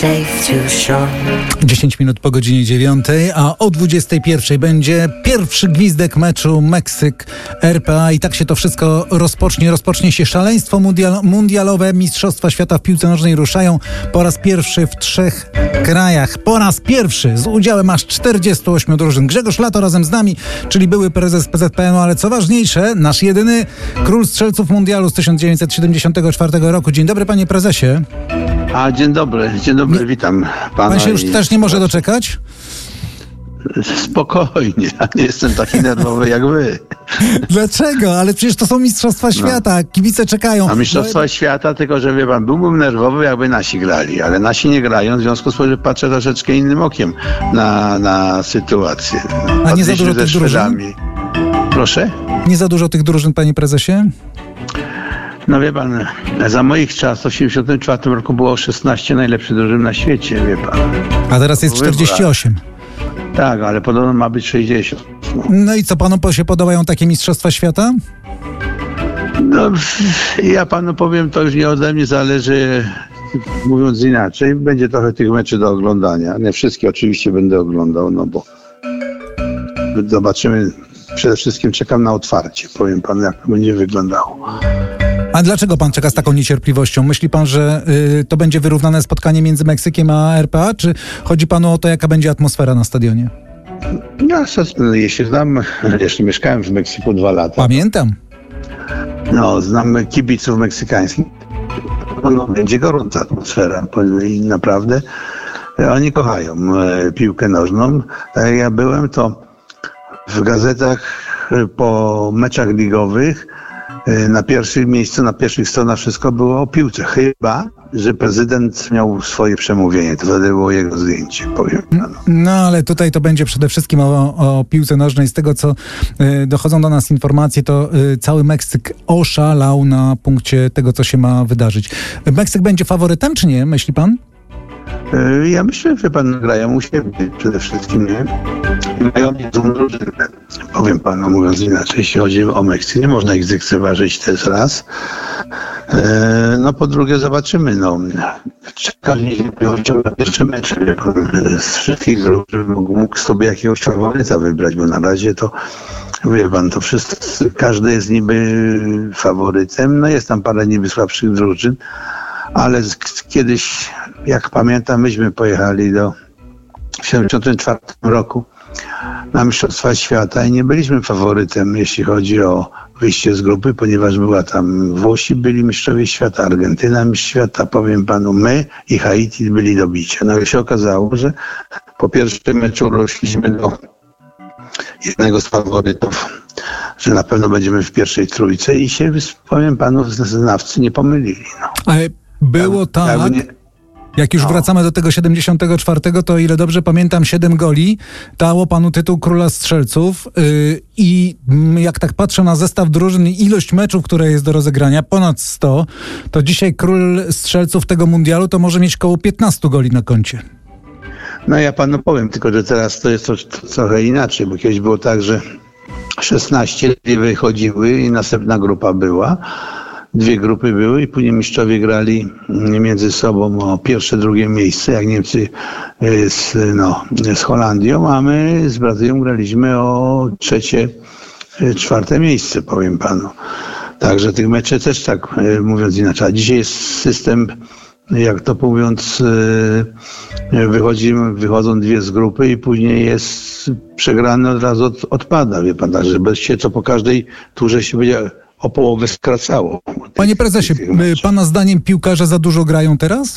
safe to shore. 10 minut po godzinie 9, a o 21 będzie pierwszy gwizdek meczu Meksyk-RPA i tak się to wszystko rozpocznie. Rozpocznie się szaleństwo mundialowe. Mistrzostwa Świata w piłce nożnej ruszają po raz pierwszy w 3 krajach. Po raz pierwszy z udziałem aż 48 drużyn. Grzegorz Lato razem z nami, czyli były prezes PZPN-u, ale co ważniejsze, nasz jedyny król strzelców mundialu z 1974 roku. Dzień dobry, panie prezesie. Dzień dobry, witam pana. Pan się już też nie może doczekać? Spokojnie, ja nie jestem taki nerwowy jak wy. Dlaczego? Ale przecież to są Mistrzostwa Świata, kibice czekają. A Mistrzostwa Świata, tylko że wie pan, byłbym nerwowy, jakby nasi grali, ale nasi nie grają, w związku z tym, że patrzę troszeczkę innym okiem na sytuację. A nie za dużo tych drużyn? Proszę? Nie za dużo tych drużyn, panie prezesie? No wie pan, za moich czasów w 1984 roku było 16 najlepszych drużyn na świecie, wie pan. A teraz jest 48. Tak, ale podobno ma być 60. No i co, panu się podobają takie Mistrzostwa Świata? No, ja panu powiem, to już nie ode mnie zależy, mówiąc inaczej, będzie trochę tych meczy do oglądania. Nie wszystkie oczywiście będę oglądał, no bo zobaczymy. Przede wszystkim czekam na otwarcie, powiem panu, jak to będzie wyglądało. A dlaczego pan czeka z taką niecierpliwością? Myśli pan, że to będzie wyrównane spotkanie między Meksykiem a RPA, czy chodzi panu o to, jaka będzie atmosfera na stadionie? No, jeśli znam, jeszcze mieszkałem w Meksyku 2 lata. Pamiętam. No, znam kibiców meksykańskich. No, będzie gorąca atmosfera i naprawdę oni kochają piłkę nożną. Tak jak ja byłem, to w gazetach po meczach ligowych na pierwszym miejscu, na pierwszych stronach wszystko było o piłce. Chyba, że prezydent miał swoje przemówienie. To wtedy było jego zdjęcie, powiem panu. No ale tutaj to będzie przede wszystkim o piłce nożnej. Z tego, co dochodzą do nas informacje, to cały Meksyk oszalał na punkcie tego, co się ma wydarzyć. Meksyk będzie faworytem, czy nie? Myśli pan? Ja myślę, że pan grają u siebie przede wszystkim, nie? Mają niezłą drużynę. Powiem panu, mówiąc inaczej, jeśli chodzi o Meksyk, nie można ich zlekceważyć, to jest raz. No po drugie zobaczymy, no. Czekam niecierpliwością na pierwszy mecz, z wszystkich grup, żeby mógł sobie jakiegoś faworyta wybrać, bo na razie to, wie pan, to wszystko, każdy jest niby faworytem, no jest tam parę niby słabszych drużyn, ale kiedyś, jak pamiętam, myśmy pojechali w 1974 roku na Mistrzostwa Świata i nie byliśmy faworytem, jeśli chodzi o wyjście z grupy, ponieważ była tam Włosi, byli mistrzowie świata, Argentyna mistrz świata, powiem panu, my i Haiti byli do bicia. No i się okazało, że po pierwszym meczu rośliśmy do jednego z faworytów, że na pewno będziemy w pierwszej trójce i się, powiem panu, znawcy nie pomylili. No. Ale było tak, jak już wracamy do tego 74, to ile dobrze pamiętam, 7 goli dało panu tytuł króla strzelców i jak tak patrzę na zestaw drużyn i ilość meczów, które jest do rozegrania, ponad 100, to dzisiaj król strzelców tego mundialu to może mieć koło 15 goli na koncie. No ja panu powiem, tylko że teraz to jest trochę inaczej, bo kiedyś było tak, że 16 wychodziły i następna grupa była. 2 grupy były i później mistrzowie grali między sobą o pierwsze, drugie miejsce, jak Niemcy z Holandią, a my z Brazylią graliśmy o trzecie, 4 miejsce, powiem panu. Także tych meczy też tak, mówiąc inaczej. A dzisiaj jest system, jak to mówiąc, wychodzą 2 z grupy i później jest przegrany, od razu odpada, wie pan. Także bez się to po każdej turze się będzie o połowę skracało. Panie prezesie, pana zdaniem piłkarze za dużo grają teraz?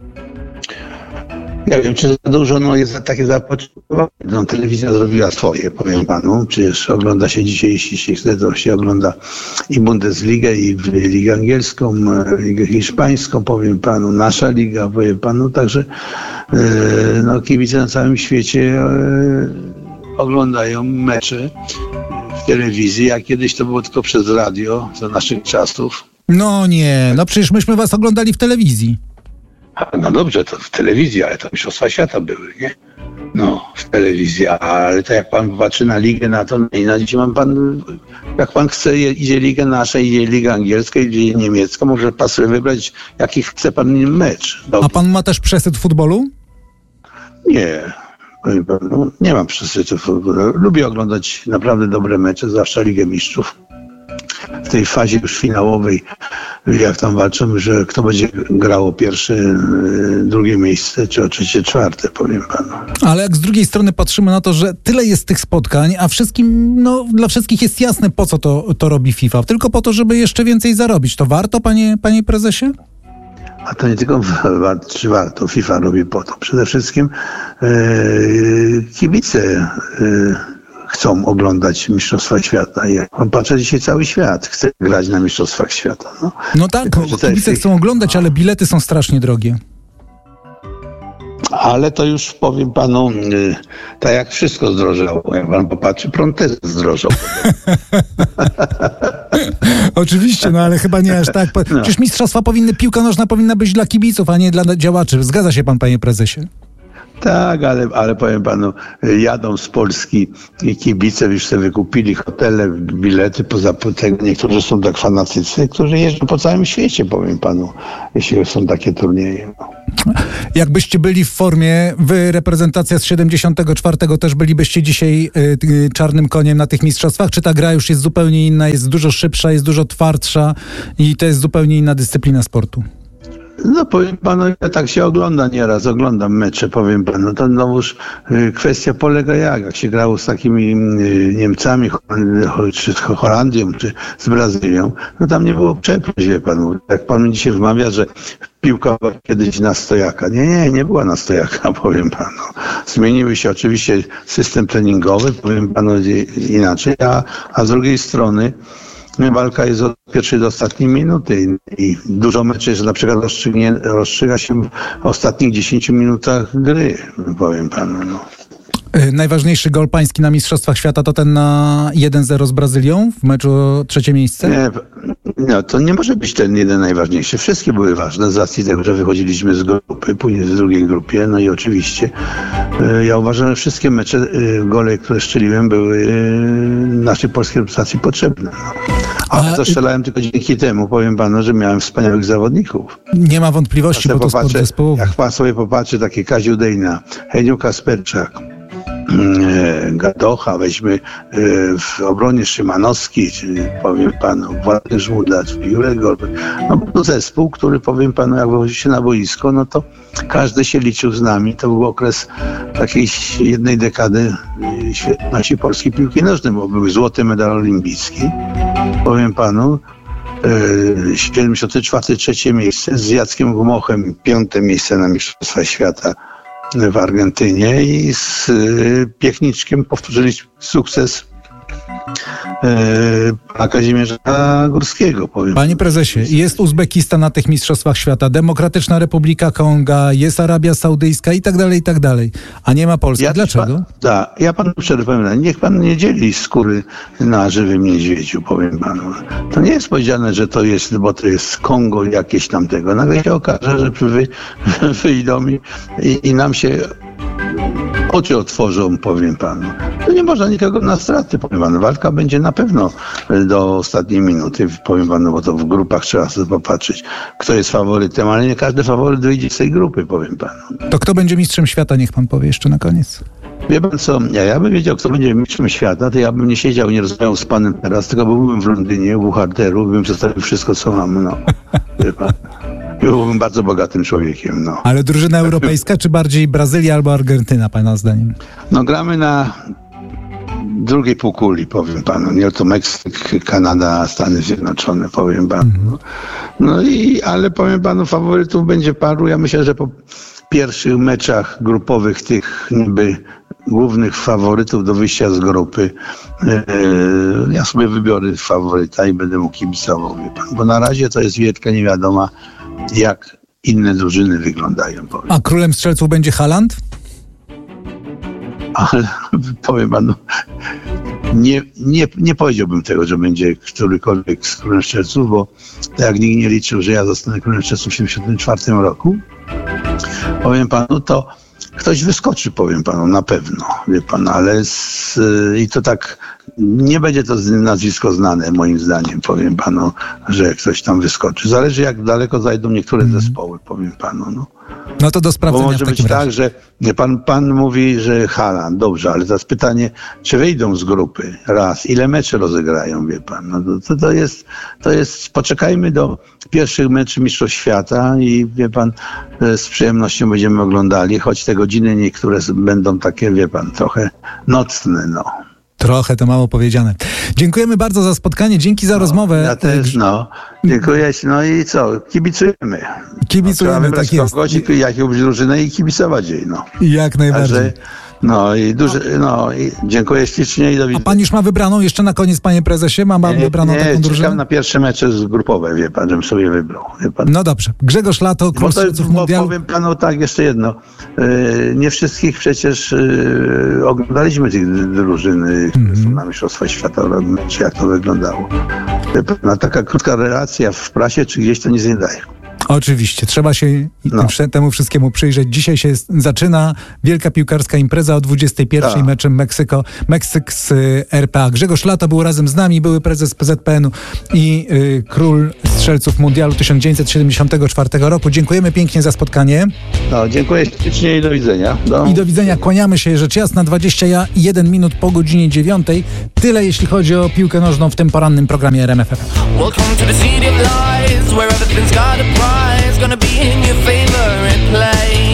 Ja wiem, czy za dużo, no jest takie zapotrzebowanie. No, telewizja zrobiła swoje, powiem panu. Przecież ogląda się dzisiaj, jeśli się chce, to się ogląda i Bundesligę, i Ligę Angielską, Ligę Hiszpańską, powiem panu, nasza liga, powiem panu. Także no, kibice na całym świecie oglądają mecze w telewizji, a kiedyś to było tylko przez radio, za naszych czasów. No nie, no przecież myśmy was oglądali w telewizji. No dobrze, to w telewizji, ale to Mistrzostwa Świata były, nie? w telewizji, ale tak jak pan patrzy na ligę, na to, i na dzisiaj jak pan chce, idzie liga nasza, idzie liga angielska, idzie niemiecka, może pasuje wybrać, jaki chce pan mecz. A pan ma też przesyt futbolu? Nie. Nie mam przesytu futbolu. Lubię oglądać naprawdę dobre mecze, zwłaszcza Ligę Mistrzów. W tej fazie już finałowej, jak tam walczymy, że kto będzie grało pierwsze, drugie miejsce, czy o trzecie, czwarte, powiem panu. Ale jak z drugiej strony patrzymy na to, że tyle jest tych spotkań, a dla wszystkich jest jasne, po co to robi FIFA. Tylko po to, żeby jeszcze więcej zarobić. To warto, panie prezesie? A to nie tylko czy warto, FIFA robi po to. Przede wszystkim kibice chcą oglądać Mistrzostwa Świata. I jak pan patrzy, dzisiaj cały świat chce grać na Mistrzostwach Świata. No tak, kibice chcą oglądać, ale bilety są strasznie drogie. Ale to już powiem panu, tak jak wszystko zdrożało. Jak pan popatrzy, prąd też zdrożał. Oczywiście, ale chyba nie aż tak. Przecież mistrzostwa piłka nożna powinna być dla kibiców, a nie dla działaczy. Zgadza się pan, panie prezesie? Tak, ale powiem panu, jadą z Polski i kibice już sobie wykupili hotele, bilety, poza tego niektórzy są tak fanatycy, którzy jeżdżą po całym świecie, powiem panu, jeśli są takie turnieje. Jakbyście byli w formie, wy reprezentacja z 74 też bylibyście dzisiaj czarnym koniem na tych mistrzostwach? Czy ta gra już jest zupełnie inna, jest dużo szybsza, jest dużo twardsza i to jest zupełnie inna dyscyplina sportu? No powiem panu, ja tak się nieraz oglądam mecze, powiem panu, to znowuż kwestia polega jak się grało z takimi Niemcami, czy z Holandią, czy z Brazylią, no tam nie było przeproś, wie panu. Jak pan dzisiaj wmawia, że piłka była kiedyś na stojaka. Nie była na stojaka, powiem panu. Zmieniły się oczywiście system treningowy, powiem panu inaczej, a z drugiej strony walka jest od pierwszej do ostatniej minuty i dużo meczy, że na przykład rozstrzyga się w ostatnich 10 minutach gry, powiem panu. Najważniejszy gol pański na Mistrzostwach Świata to ten na 1-0 z Brazylią w meczu o trzecie miejsce? Nie, to nie może być ten jeden najważniejszy. Wszystkie były ważne z racji tego, że wychodziliśmy z grupy, później z drugiej grupie, no i oczywiście ja uważam, że wszystkie mecze, gole, które strzeliłem, były naszej polskiej reprezentacji potrzebne. Ale to strzelałem tylko dzięki temu, powiem panu, że miałem wspaniałych zawodników. Nie ma wątpliwości, bo to sport zespołowy. Jak pan sobie popatrzy, takie Kaziu Dejna, Heniu Kasperczak, Gadocha, weźmy w obronie Szymanowski, czyli powiem panu Władek Żmudla, czyli Jurek Gorbek. No to zespół, który powiem panu, jak wychodzi się na boisko, no to każdy się liczył z nami. To był okres takiej jednej dekady świetności polskiej piłki nożnej, bo był złoty medal olimpijski. Powiem panu, 74. trzecie miejsce, z Jackiem Gmochem 5. miejsce na Mistrzostwach Świata w Argentynie i z Piechniczkiem powtórzyliśmy sukces pana Kazimierza Górskiego, powiem. Panie prezesie, jest Uzbekistan na tych Mistrzostwach Świata, Demokratyczna Republika Konga, jest Arabia Saudyjska i tak dalej. A nie ma Polski. Dlaczego? Ja panu przerwę. Niech pan nie dzieli skóry na żywym niedźwiedziu, powiem panu. To nie jest powiedziane, że to jest, bo to jest Kongo jakieś tamtego. Nagle się okaże, że wyjdą i nam się oczy otworzą, powiem panu. To nie można nikogo na straty, powiem panu. Walka będzie na pewno do ostatniej minuty, powiem panu, bo to w grupach trzeba sobie popatrzeć, kto jest faworytem, ale nie każdy faworyt wyjdzie z tej grupy, powiem panu. To kto będzie mistrzem świata, niech pan powie jeszcze na koniec. Wie pan co, ja bym wiedział, kto będzie mistrzem świata, to ja bym nie siedział, nie rozmawiał z panem teraz, tylko byłbym w Londynie, u Buchalteru, bym przedstawił wszystko, co mam, Wie pan. Byłbym bardzo bogatym człowiekiem, Ale drużyna europejska, czy bardziej Brazylia albo Argentyna, pana zdaniem? Gramy na drugiej półkuli, powiem panu. Nie to Meksyk, Kanada, Stany Zjednoczone, powiem panu. Ale powiem panu, faworytów będzie paru. Ja myślę, że po pierwszych meczach grupowych tych niby głównych faworytów do wyjścia z grupy, ja sobie wybiorę faworyta i będę mu kibicował, wie pan. Bo na razie to jest wielka niewiadoma, jak inne drużyny wyglądają. Powiem. A królem strzelców będzie Haaland? Ale powiem panu, nie powiedziałbym tego, że będzie którykolwiek z królem strzelców, bo tak jak nikt nie liczył, że ja zostanę królem strzelców w 1974 roku, powiem panu, to ktoś wyskoczy, powiem panu, na pewno, wie pan, ale i to tak, nie będzie to nazwisko znane, moim zdaniem, powiem panu, że ktoś tam wyskoczy. Zależy, jak daleko zajdą niektóre zespoły, powiem panu, no. No to do sprawdzenia. Bo może być tak, że pan mówi, że Haaland, dobrze, ale teraz pytanie, czy wyjdą z grupy? Raz, ile meczy rozegrają, wie pan? No to jest, poczekajmy do pierwszych meczów Mistrzostw Świata i wie pan, z przyjemnością będziemy oglądali, choć te godziny niektóre będą takie, wie pan, trochę nocne, no. Trochę to mało powiedziane. Dziękujemy bardzo za spotkanie, dzięki za rozmowę. Ja też, dziękuję. No i co? Kibicujemy. Kibicujemy, tak jest. Kogoś, jakąś drużynę i kibicować jej, no. Jak najbardziej. Także, i dziękuję ślicznie i do widzenia. A pan już ma wybraną jeszcze na koniec, panie prezesie? Ma wybraną taką drużynę? Czekam na pierwsze mecze grupowe, wie pan, żebym sobie wybrał. Wie pan. No dobrze. Grzegorz Lato, Król Strzelców Mundialu. Powiem panu tak, jeszcze jedno. Nie wszystkich przecież oglądaliśmy tych drużyn, które są na Mistrzostwach Świata, czy jak to wyglądało. Taka krótka relacja w prasie, czy gdzieś to nic nie daje. Oczywiście, trzeba się temu wszystkiemu przyjrzeć. Dzisiaj się zaczyna wielka piłkarska impreza o 21:00 meczem Meksyk z RPA. Grzegorz Lato był razem z nami, były prezes PZPN-u i król strzelców mundialu 1974 roku. Dziękujemy pięknie za spotkanie. Dziękuję ślicznie i do widzenia. I do widzenia, kłaniamy się, rzecz jasna, 21 minut po godzinie 9:00. Tyle jeśli chodzi o piłkę nożną w tym porannym programie RMF FM.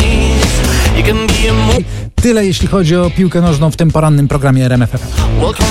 Tyle jeśli chodzi o piłkę nożną w tym porannym programie RMF FM.